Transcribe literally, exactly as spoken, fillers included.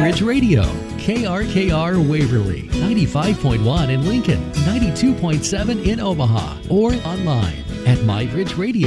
MyBridge Radio, K R K R Waverly, ninety-five point one in Lincoln, ninety-two point seven in Omaha, or online at my bridge radio